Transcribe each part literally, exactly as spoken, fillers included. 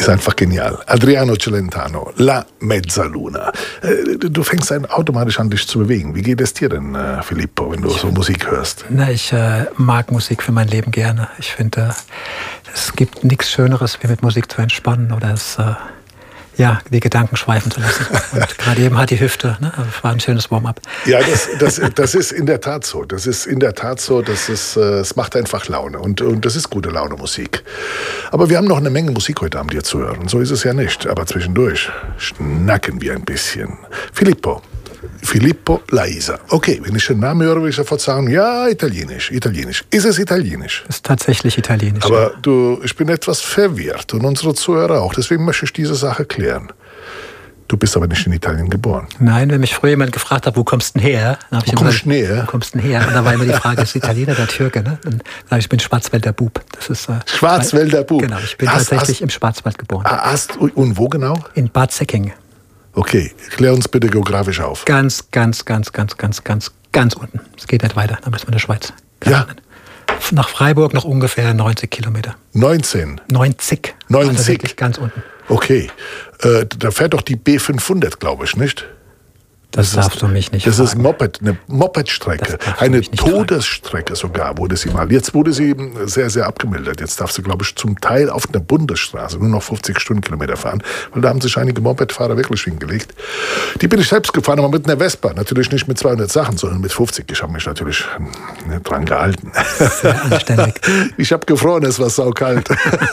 Ist einfach genial. Adriano Celentano, La Mezzaluna. Du fängst dann automatisch an, dich zu bewegen. Wie geht es dir denn, Filippo, wenn du so Musik hörst? Na, ich äh, mag Musik für mein Leben gerne. Ich finde, äh, es gibt nichts Schöneres, wie mit Musik zu entspannen oder es, äh, ja, die Gedanken schweifen zu lassen. Und gerade eben hat die Hüfte, ne? Das war ein schönes Warm-up. Ja, das, das, das ist in der Tat so. Das ist in der Tat so, dass es, es macht einfach Laune. Und, und das ist gute Laune Musik. Aber wir haben noch eine Menge Musik heute Abend hier zu hören. So ist es ja nicht. Aber zwischendurch schnacken wir ein bisschen. Filippo. Filippo Laisa. Okay, wenn ich den Namen höre, will ich sofort sagen, ja, italienisch, italienisch. Ist es italienisch? Ist tatsächlich italienisch. Aber ja. du, ich bin etwas verwirrt und unsere Zuhörer auch. Deswegen möchte ich diese Sache klären. Du bist aber nicht in Italien geboren. Nein, wenn mich früher jemand gefragt hat, wo kommst du denn her? Dann hab ich wo kommst du her? Wo kommst du denn her? Und da war immer die Frage, ist Italiener oder Türke? Ne? Dann sage ich, ich bin Schwarzwälder Bub. Das ist, äh, Schwarzwälder Bub? Genau, ich bin hast, tatsächlich hast, im Schwarzwald geboren. Hast, und wo genau? In Bad Säckingen. Okay, klär uns bitte geografisch auf. Ganz, ganz, ganz, ganz, ganz, ganz, ganz unten. Es geht nicht weiter, dann müssen wir in der Schweiz. Ja. Unten. Nach Freiburg noch ungefähr neunzig Kilometer. neunzehn? neunzig. neunzig? Also wirklich ganz unten. Okay, äh, da fährt doch die B fünfhundert, glaube ich, nicht? Das, das darfst ist, du mich nicht Das fragen. ist Moped, eine Mopedstrecke, eine Todesstrecke sogar wurde sie mal. Jetzt wurde sie sehr, sehr abgemildert. Jetzt darfst du, glaube ich, zum Teil auf einer Bundesstraße nur noch fünfzig Stundenkilometer fahren, weil da haben sich einige Mopedfahrer wirklich hingelegt. Die bin ich selbst gefahren, aber mit einer Vespa. Natürlich nicht mit zweihundert Sachen, sondern mit fünfzig. Ich habe mich natürlich nicht dran gehalten. Sehr anständig. Ich habe gefroren, es war saukalt.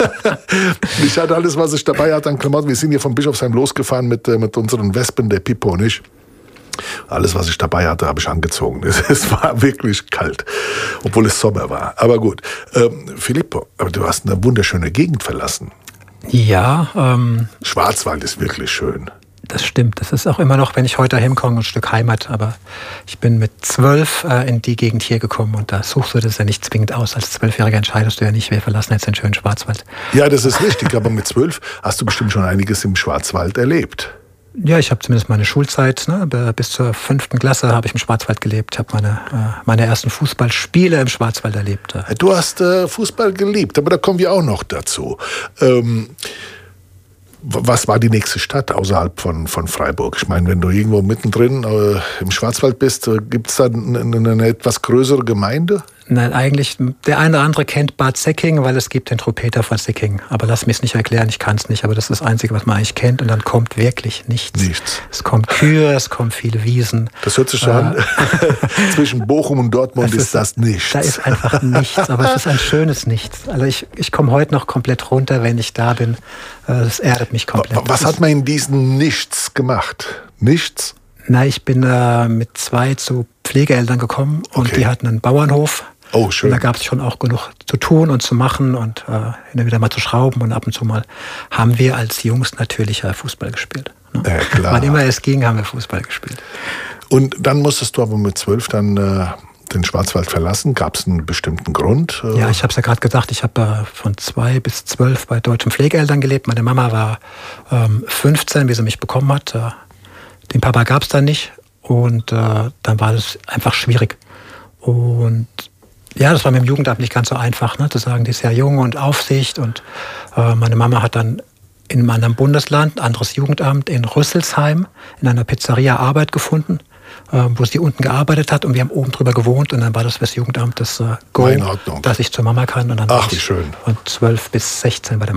Ich hatte alles, was ich dabei hatte an Klamotten. Wir sind hier von Bischofsheim losgefahren mit, mit unseren Wespen, der Pippo und ich. Alles, was ich dabei hatte, habe ich angezogen. Es war wirklich kalt, obwohl es Sommer war. Aber gut. Ähm, Filippo, aber du hast eine wunderschöne Gegend verlassen. Ja. Ähm, Schwarzwald ist wirklich schön. Das stimmt. Das ist auch immer noch, wenn ich heute hinkomme, ein Stück Heimat. Aber ich bin mit zwölf äh, in die Gegend hier gekommen und da suchst du das ja nicht zwingend aus. Als Zwölfjähriger entscheidest du ja nicht, wir verlassen jetzt den schönen Schwarzwald. Ja, das ist richtig. Aber mit zwölf hast du bestimmt schon einiges im Schwarzwald erlebt. Ja, ich habe zumindest meine Schulzeit, ne, bis zur fünften Klasse habe ich im Schwarzwald gelebt. Ich habe meine, äh, meine ersten Fußballspiele im Schwarzwald erlebt. Du hast äh, Fußball geliebt, aber da kommen wir auch noch dazu. Ähm, was war die nächste Stadt außerhalb von, von Freiburg? Ich meine, wenn du irgendwo mittendrin äh, im Schwarzwald bist, äh, gibt es da eine, eine etwas größere Gemeinde? Nein, eigentlich, der eine oder andere kennt Bad Säckingen, weil es gibt den Trompeter von Säckingen. Aber lass mich es nicht erklären, ich kann es nicht. Aber das ist das Einzige, was man eigentlich kennt. Und dann kommt wirklich nichts. Nichts. Es kommen Kühe, es kommen viele Wiesen. Das hört sich so äh, an. Zwischen Bochum und Dortmund ist, ist das nichts. Da ist einfach nichts, aber es ist ein schönes Nichts. Also ich, ich komme heute noch komplett runter, wenn ich da bin. Das erdet mich komplett. Was hat man in diesem Nichts gemacht? Nichts? Na, ich bin äh, mit zwei zu Pflegeeltern gekommen und okay. Die hatten einen Bauernhof. Oh, schön. Und da gab es schon auch genug zu tun und zu machen und äh, hin und wieder mal zu schrauben. Und ab und zu mal haben wir als Jungs natürlich äh, Fußball gespielt. Ne? Ja, klar. Wann immer es ging, haben wir Fußball gespielt. Und dann musstest du aber mit zwölf dann äh, den Schwarzwald verlassen. Gab es einen bestimmten Grund? Äh? Ja, ich habe es ja gerade gesagt, ich habe äh, von zwei bis zwölf bei deutschen Pflegeeltern gelebt. Meine Mama war ähm, fünfzehn, wie sie mich bekommen hat. Äh, den Papa gab es dann nicht. Und äh, dann war das einfach schwierig. Und ja, das war mit dem Jugendamt nicht ganz so einfach, ne, zu sagen, die ist ja jung und Aufsicht. Und äh, meine Mama hat dann in einem anderen Bundesland, ein anderes Jugendamt in Rüsselsheim, in einer Pizzeria Arbeit gefunden, äh, wo sie unten gearbeitet hat. Und wir haben oben drüber gewohnt. Und dann war das für das Jugendamt das äh, Go, dass ich zur Mama kann. Und dann Ach, wie schön. Von zwölf bis sechzehn bei der